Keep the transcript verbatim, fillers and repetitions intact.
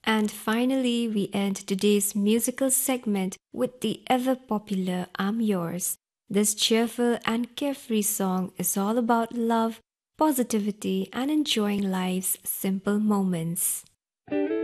And finally, we end today's musical segment with the ever popular I'm Yours. This cheerful and carefree song is all about love, positivity, and enjoying life's simple moments.